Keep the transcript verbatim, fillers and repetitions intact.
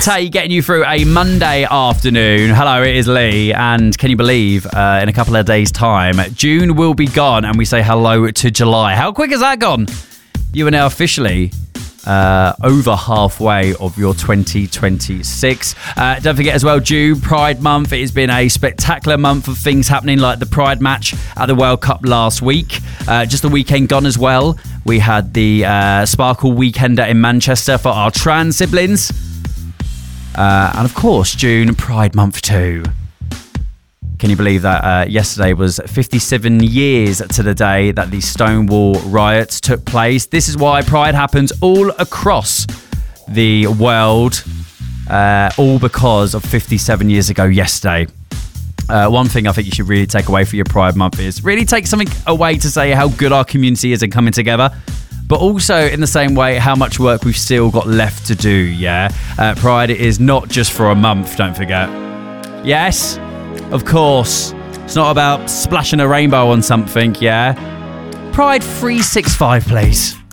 Tay getting you through a Monday afternoon. Hello, it is Lee. And can you believe uh, in a couple of days' time, June will be gone and we say hello to July. How quick has that gone? You are now officially uh, over halfway of your twenty twenty-six. Uh, don't forget as well, June, Pride Month. It has been a spectacular month of things happening, like the Pride match at the World Cup last week. Uh, just the weekend gone as well. We had the uh, Sparkle Weekender in Manchester for our trans siblings. Uh, and of course, June, Pride Month too. Can you believe that uh, yesterday was fifty-seven years to the day that the Stonewall riots took place? This is why Pride happens all across the world, uh, all because of fifty-seven years ago yesterday. Uh, one thing I think you should really take away for your Pride Month is really take something away to say how good our community is in coming together, but also in the same way how much work we've still got left to do, yeah? Uh, Pride is not just for a month, don't forget. Yes? Of course. It's not about splashing a rainbow on something, yeah? Pride three sixty-five, please.